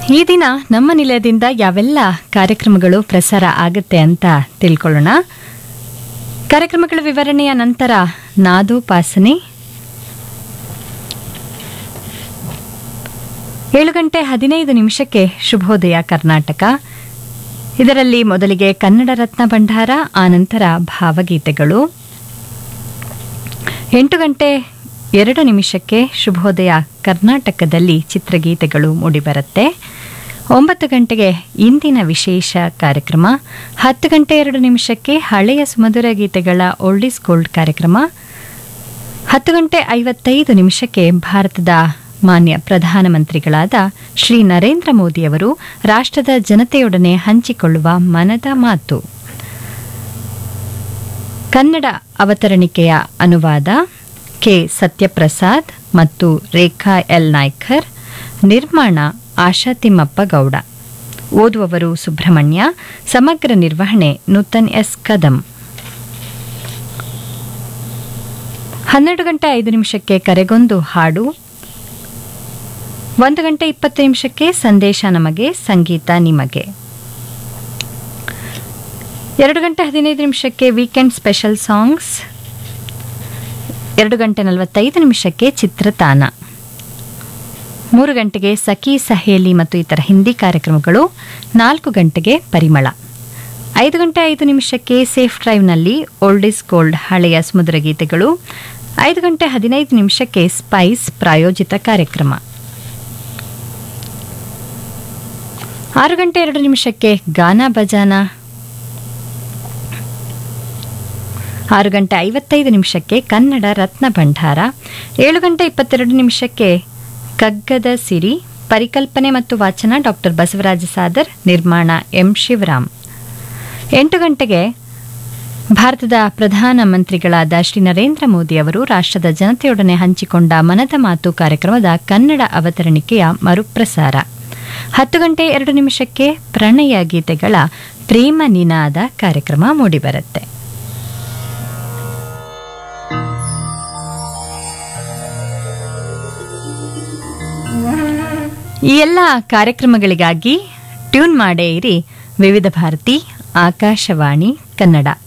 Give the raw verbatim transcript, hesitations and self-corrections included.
ಈ ದಿನ ನಮ್ಮ ನಿಲಯದಿಂದ ಯಾವೆಲ್ಲ ಕಾರ್ಯಕ್ರಮಗಳು ಪ್ರಸಾರ ಆಗುತ್ತೆ ಅಂತ ತಿಳ್ಕೊಳ್ಳೋಣ. ಕಾರ್ಯಕ್ರಮಗಳ ವಿವರಣೆಯ ನಂತರ ನಾದೋಪಾಸನೆ, ಏಳು ಗಂಟೆ ಹದಿನೈದು ನಿಮಿಷಕ್ಕೆ ಶುಭೋದಯ ಕರ್ನಾಟಕ. ಇದರಲ್ಲಿ ಮೊದಲಿಗೆ ಕನ್ನಡ ರತ್ನ ಭಂಡಾರ, ಆನಂತರ ಭಾವಗೀತೆಗಳು. ಎಂಟು ಗಂಟೆ ಎರಡು ನಿಮಿಷಕ್ಕೆ ಶುಭೋದಯ ಕರ್ನಾಟಕದಲ್ಲಿ ಚಿತ್ರಗೀತೆಗಳು ಮೂಡಿಬರುತ್ತೆ. ಒಂಬತ್ತು ಗಂಟೆಗೆ ಇಂದಿನ ವಿಶೇಷ ಕಾರ್ಯಕ್ರಮ. ಹತ್ತು ಗಂಟೆ ಎರಡು ನಿಮಿಷಕ್ಕೆ ಹಳೆಯ ಸುಮಧುರ ಗೀತೆಗಳ ಓಲ್ಡ್ ಈಸ್ ಗೋಲ್ಡ್ ಕಾರ್ಯಕ್ರಮ. ಹತ್ತು ಗಂಟೆ ಐವತ್ತೈದು ನಿಮಿಷಕ್ಕೆ ಭಾರತದ ಮಾನ್ಯ ಪ್ರಧಾನಮಂತ್ರಿಗಳಾದ ಶ್ರೀ ನರೇಂದ್ರ ಮೋದಿಯವರು ರಾಷ್ಟ್ರದ ಜನತೆಯೊಡನೆ ಹಂಚಿಕೊಳ್ಳುವ ಮನದ ಮಾತು. ಕನ್ನಡ ಅವತರಣಿಕೆಯ ಅನುವಾದ ಕೆ ಸತ್ಯಪ್ರಸಾದ್ ಮತ್ತು ರೇಖಾ ಎಲ್ ನಾಯ್ಕರ್. ನಿರ್ಮಾಣ ಆಶಾ ತಿಮ್ಮಪ್ಪ ಗೌಡ. ಓದುವವರು ಸುಬ್ರಹ್ಮಣ್ಯ. ಸಮಗ್ರ ನಿರ್ವಹಣೆ ನೂತನ್ ಎಸ್ ಕದಂ. ಹನ್ನೆರಡು ಗಂಟೆ ಐದು ನಿಮಿಷಕ್ಕೆ ಕರೆಗೊಂದು ಹಾಡು. ಒಂದು ಗಂಟೆ ಇಪ್ಪತ್ತು ನಿಮಿಷಕ್ಕೆ ಸಂದೇಶ ನಮಗೆ, ಸಂಗೀತ ನಿಮಗೆ. ಎರಡು ಗಂಟೆ ಹದಿನೈದು ನಿಮಿಷಕ್ಕೆ ವೀಕೆಂಡ್ ಸ್ಪೆಷಲ್ ಸಾಂಗ್ಸ್. ಎರಡು ಗಂಟೆ ನಲವತ್ತೈದು ನಿಮಿಷಕ್ಕೆ ಚಿತ್ರತಾನ. ಮೂರು ಗಂಟೆಗೆ ಸಖಿ ಸಹೇಲಿ ಮತ್ತು ಇತರ ಹಿಂದಿ ಕಾರ್ಯಕ್ರಮಗಳು. ನಾಲ್ಕು ಗಂಟೆಗೆ ಪರಿಮಳ. ಐದು ಗಂಟೆ ಐದು ನಿಮಿಷಕ್ಕೆ ಸೇಫ್ ಡ್ರೈವ್ನಲ್ಲಿ ಓಲ್ಡ್ ಈಸ್ ಗೋಲ್ಡ್ ಹಳೆಯ ಸಮುದ್ರ ಗೀತೆಗಳು. ಐದು ಗಂಟೆ ಹದಿನೈದು ನಿಮಿಷಕ್ಕೆ ಸ್ಪೈಸ್ ಪ್ರಾಯೋಜಿತ ಕಾರ್ಯಕ್ರಮ. ಆರು ಗಂಟೆ ಎರಡು ನಿಮಿಷಕ್ಕೆ ಗಾನಾ ಬಜಾನಾ. ಆರು ಗಂಟೆ ಐವತ್ತೈದು ನಿಮಿಷಕ್ಕೆ ಕನ್ನಡ ರತ್ನ ಭಂಡಾರ. ಏಳು ಗಂಟೆ ಇಪ್ಪತ್ತೆರಡು ನಿಮಿಷಕ್ಕೆ ಕಗ್ಗದ ಸಿರಿ. ಪರಿಕಲ್ಪನೆ ಮತ್ತು ವಾಚನ ಡಾಕ್ಟರ್ ಬಸವರಾಜ ಸಾದರ್. ನಿರ್ಮಾಣ ಎಂ ಶಿವರಾಮ್. ಎಂಟು ಗಂಟೆಗೆ ಭಾರತದ ಪ್ರಧಾನಮಂತ್ರಿಗಳಾದ ಶ್ರೀ ನರೇಂದ್ರ ಮೋದಿ ಅವರು ರಾಷ್ಟ್ರದ ಜನತೆಯೊಡನೆ ಹಂಚಿಕೊಂಡ ಮನದ ಮಾತು ಕಾರ್ಯಕ್ರಮದ ಕನ್ನಡ ಅವತರಣಿಕೆಯ ಮರುಪ್ರಸಾರ. ಹತ್ತು ಗಂಟೆ ಎರಡು ನಿಮಿಷಕ್ಕೆ ಪ್ರಣಯ ಗೀತೆಗಳ ಪ್ರೇಮ ನಿನಾದ ಕಾರ್ಯಕ್ರಮ ಮೂಡಿಬರುತ್ತೆ. ಈ ಎಲ್ಲ ಕಾರ್ಯಕ್ರಮಗಳಿಗಾಗಿ ಟ್ಯೂನ್ ಮಾಡೇ ಇರಿ ವಿವಿಧ ಭಾರತಿ ಆಕಾಶವಾಣಿ ಕನ್ನಡ.